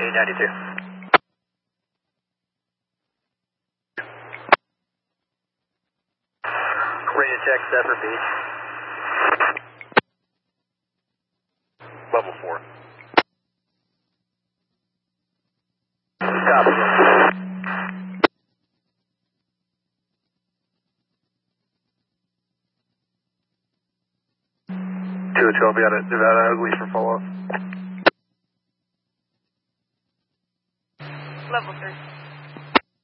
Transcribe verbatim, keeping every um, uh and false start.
eight ninety-two. Radio check, Zephyr Beach. Level four. Copy. two two, I'll be out at Nevada Ugly for follow-up. Level three.